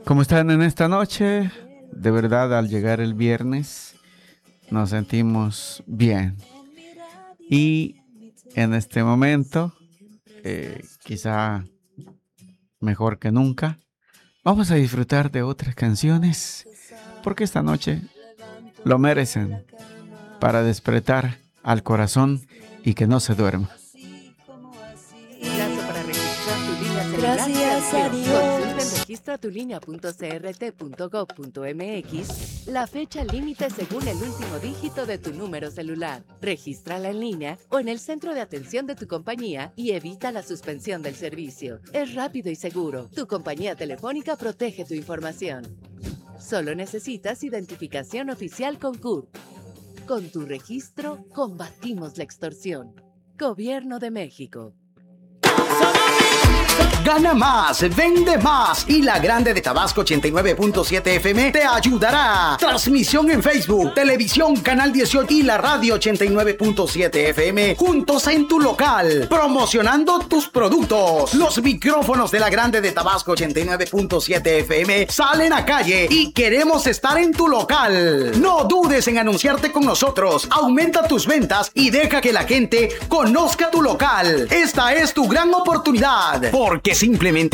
¿Cómo están en esta noche? De verdad, al llegar el viernes nos sentimos bien. Y en este momento, quizá mejor que nunca, vamos a disfrutar de otras canciones porque esta noche lo merecen para despertar al corazón y que no se duerma. Gracias a Dios. Consulta en registratulinea.crt.gov.mx la fecha límite según el último dígito de tu número celular. Regístrala en línea o en el centro de atención de tu compañía y evita la suspensión del servicio. Es rápido y seguro. Tu compañía telefónica protege tu información. Solo necesitas identificación oficial con CURP. Con tu registro, combatimos la extorsión. Gobierno de México. Gana más, vende más y la Grande de Tabasco 89.7 FM te ayudará. Transmisión en Facebook, televisión, canal 18 y la radio 89.7 FM juntos en tu local, promocionando tus productos. Los micrófonos de la Grande de Tabasco 89.7 FM salen a calle y queremos estar en tu local. No dudes en anunciarte con nosotros. Aumenta tus ventas y deja que la gente conozca tu local. Esta es tu gran oportunidad, porque simplemente